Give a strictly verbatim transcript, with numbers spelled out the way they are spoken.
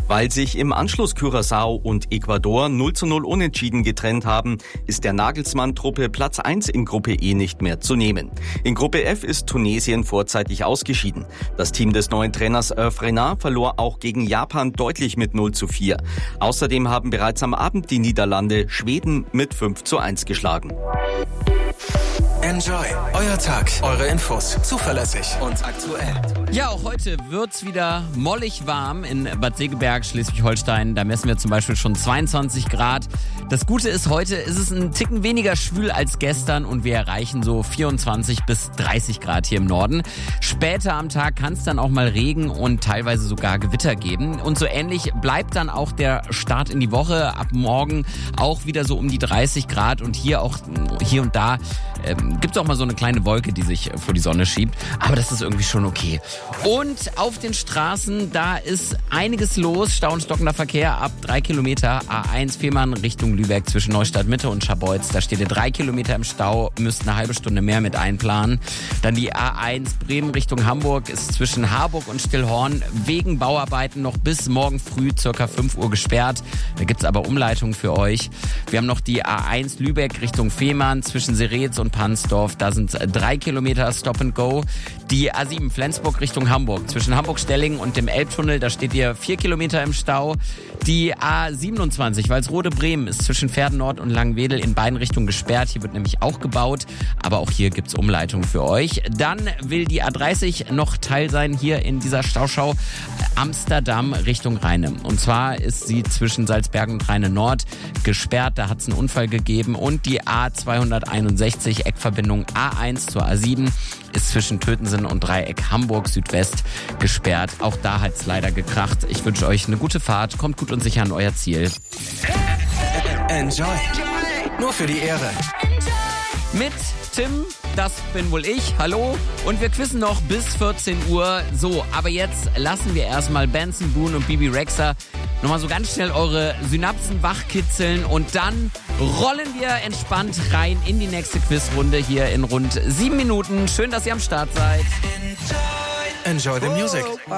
Weil sich im Anschluss Curaçao und Ecuador null zu null unentschieden getrennt haben, ist der Nagelsmann-Truppe Platz eins in Gruppe E nicht mehr zu nehmen. In Gruppe F ist Tunesien vorzeitig ausgeschieden. Das Team des neuen Trainers Hervé Renard verlor auch gegen Japan deutlich mit null zu vier. Außerdem haben bereits am Abend die Niederlande Schweden mit fünf zu eins geschlagen. Enjoy. Euer Tag. Eure Infos. Zuverlässig und aktuell. Ja, auch heute wird's wieder mollig warm in Bad Segeberg, Schleswig-Holstein. Da messen wir zum Beispiel schon zweiundzwanzig Grad. Das Gute ist, heute ist es ein Ticken weniger schwül als gestern und wir erreichen so vierundzwanzig bis dreißig Grad hier im Norden. Später am Tag kann es dann auch mal Regen und teilweise sogar Gewitter geben. Und so ähnlich bleibt dann auch der Start in die Woche. Ab morgen auch wieder so um die dreißig Grad und hier auch hier und da ähm, gibt es auch mal so eine kleine Wolke, die sich vor die Sonne schiebt. Aber das ist irgendwie schon okay. Und auf den Straßen, da ist einiges los. Stau und stockender Verkehr ab drei Kilometer. A eins Fehmarn Richtung Lübeck zwischen Neustadt Mitte und Scharbeutz. Da steht ihr drei Kilometer im Stau. Müsst eine halbe Stunde mehr mit einplanen. Dann die A eins Bremen Richtung Hamburg ist zwischen Harburg und Stillhorn wegen Bauarbeiten noch bis morgen früh circa fünf Uhr gesperrt. Da gibt's aber Umleitungen für euch. Wir haben noch die A eins Lübeck Richtung Fehmarn zwischen Seretz und Pansdorf. Da sind drei Kilometer Stop and Go. Die A sieben Flensburg Richtung Hamburg. Zwischen Hamburg-Stellingen und dem Elbtunnel, da steht ihr vier Kilometer im Stau. Die A siebenundzwanzig Walsrode-Bremen ist zwischen Pferden-Nord und Langenwedel in beiden Richtungen gesperrt. Hier wird nämlich auch gebaut. Aber auch hier gibt's Umleitungen für euch. Dann will die A dreißig noch Teil sein hier in dieser Stauschau. Amsterdam Richtung Rheine. Und zwar ist sie zwischen Salzbergen und Rheine Nord gesperrt. Da hat's einen Unfall gegeben. Und die A zweihunderteinundsechzig Eckverbindung A eins zur A sieben ist zwischen Tötensen und Dreieck Hamburg Südwest gesperrt. Auch da hat's leider gekracht. Ich wünsche euch eine gute Fahrt. Kommt gut und sicher an euer Ziel. Enjoy. Nur für die Ehre. Mit Tim, das bin wohl ich, hallo. Und wir quizzen noch bis vierzehn Uhr. So, aber jetzt lassen wir erstmal Benson Boone und Bibi Rexha nochmal so ganz schnell eure Synapsen wachkitzeln und dann rollen wir entspannt rein in die nächste Quizrunde hier in rund sieben Minuten. Schön, dass ihr am Start seid. Enjoy the music.